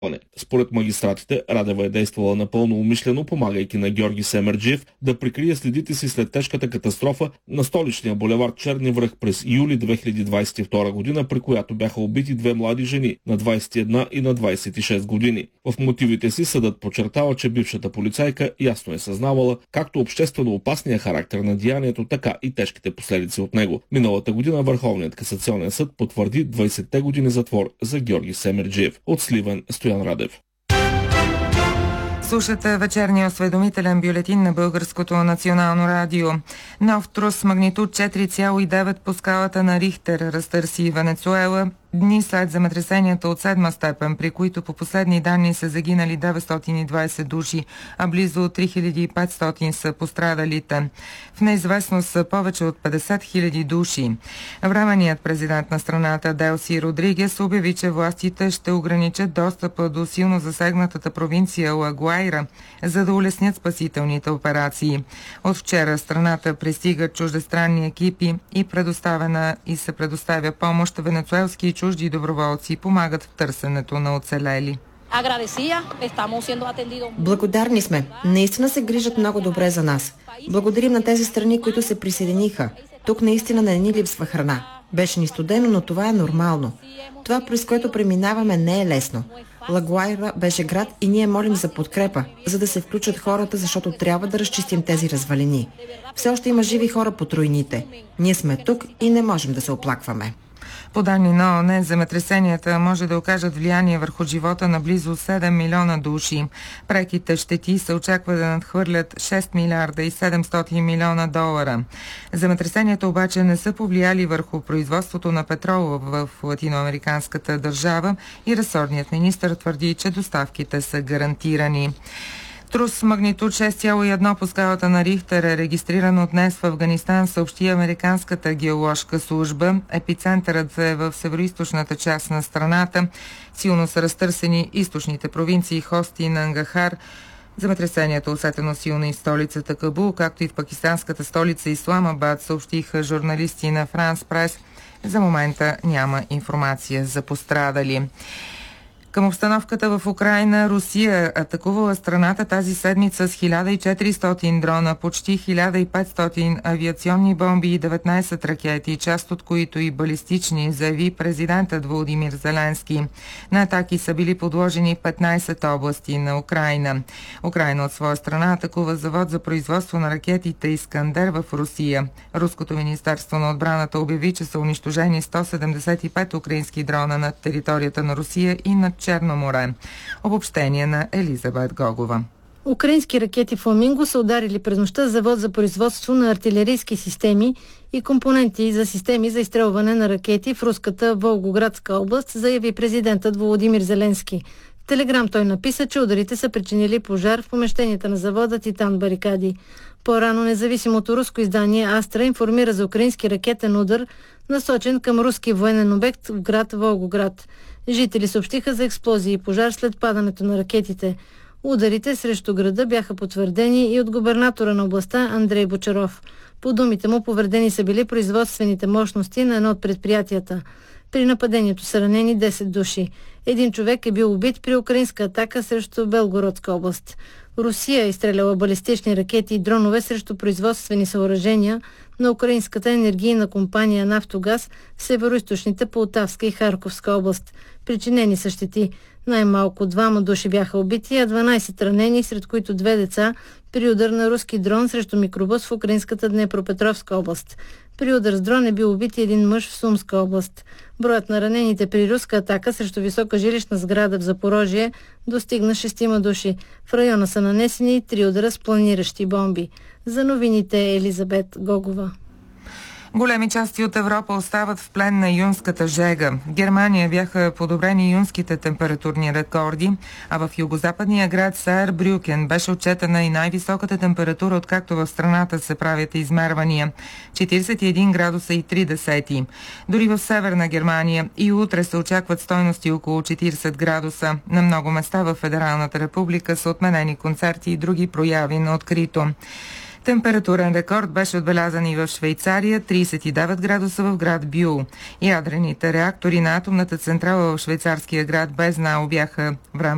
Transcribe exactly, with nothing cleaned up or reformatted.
Според магистратите, Радева е действала напълно умишлено, помагайки на Георги Семерджиев да прикрие следите си след тежката катастрофа на столичния булевард Черни връх през юли две хиляди двадесет и втора година, при която бяха убити две млади жени на двадесет и една и на двадесет и шест години. В мотивите си съдът подчертава, че бившата полицайка ясно е съзнавала както обществено опасния характер на деянието, така и тежките последици от него. Миналата година Върховният касационен съд потвърди двадесетте години затвор за Георги Семерджиев. От Сливен, Стоян Радев. Слушате вечерния осведомителен бюлетин на Българското национално радио. Нов трус магнитуд четири цяло и девет по скалата на Рихтер разтърси Венецуела дни след земетресенията от седма степен, при които по последни данни са загинали деветстотин и двадесет души, а близо три хиляди и петстотин са пострадалите. В неизвестност са повече от петдесет хиляди души. Временният президент на страната Делси Родригес обяви, че властите ще ограничат достъпа до силно засегнатата провинция Ла Гуайра, за да улеснят спасителните операции. От вчера страната пристигат чуждестранни екипи и предоставена и се предоставя помощ. Венецуелски и чужди доброволци помагат в търсенето на оцелели. Благодарни сме. Наистина се грижат много добре за нас. Благодарим на тези страни, които се присъединиха. Тук наистина не ни липсва храна. Беше ни студено, но това е нормално. Това, през което преминаваме, не е лесно. Ла Гуайра беше град и ние молим за подкрепа, за да се включат хората, защото трябва да разчистим тези развалини. Все още има живи хора под руините. Ние сме тук и не можем да се оплакваме. По данни на ООН, земетресенията може да окажат влияние върху живота на близо седем милиона души. Преките щети се очаква да надхвърлят шест милиарда и седемстотин милиона долара. Земетресенията обаче не са повлияли върху производството на петрол в латиноамериканската държава и ресорният министър твърди, че доставките са гарантирани. Трус магнитуд шест цяло и едно по скалата на Рихтер е регистриран от днес в Афганистан, съобщи Американската геоложка служба. Епицентърът е в североизточната част на страната. Силно са разтърсени източните провинции Хости и Нангахар. Земетресението е усетено силно и в столицата Кабул, както и в пакистанската столица Исламабад, съобщиха журналисти на Франс Прес. За момента няма информация за пострадали. Към обстановката в Украйна, Русия атакувала страната тази седмица с хиляда и четиристотин дрона, почти хиляда и петстотин авиационни бомби и деветнадесет ракети, част от които и балистични, заяви президентът Володимир Зеленски. На атаки са били подложени петнадесет области на Украйна. Украйна от своя страна атакува завод за производство на ракетите Искандер в Русия. Руското министерство на отбраната обяви, че са унищожени сто седемдесет и пет украински дрона над територията на Русия и над Черно море. Обобщение на Елизабет Гогова. Украински ракети Фламинго са ударили през нощта завод за производство на артилерийски системи и компоненти за системи за изстрелване на ракети в руската Волгоградска област, заяви президентът Володимир Зеленски. В Телеграм той написа, че ударите са причинили пожар в помещенията на завода Титан Барикади. По-рано независимото руско издание Астра информира за украински ракетен удар, насочен към руски военен обект в град Волгоград. Жители съобщиха за експлозии и пожар след падането на ракетите. Ударите срещу града бяха потвърдени и от губернатора на областта Андрей Бочаров. По думите му, повредени са били производствените мощности на едно от предприятията. При нападението са ранени десет души. Един човек е бил убит при украинска атака срещу Белгородска област. Русия е изстреляла балистични ракети и дронове срещу производствени съоръжения на украинската енергийна компания «Нафтогаз» в североизточните Полтавска и Харковска област. Причинени са щети. Най-малко двама души бяха убити, а дванадесет ранени, сред които две деца, при удар на руски дрон срещу микробус в украинската Днепропетровска област. При удар с дрон е бил убит един мъж в Сумска област. Броят на ранените при руска атака срещу висока жилищна сграда в Запорожие достигна шестима души. В района са нанесени три удара с планиращи бомби. За новините Елизабет Гогова. Големи части от Европа остават в плен на юнската жега. В Германия бяха подобрени юнските температурни рекорди, а в югозападния град Саарбрюкен беше отчетена и най-високата температура, откакто в страната се правят измервания – четиридесет и един градуса и три десети. Дори в северна Германия и утре се очакват стойности около четиридесет градуса. На много места в Федералната република са отменени концерти и други прояви на открито. Температурен рекорд беше отбелязан и в Швейцария, тридесет и девет градуса в град Бюл. Ядрените реактори на атомната централа в швейцарския град Безнау бяха време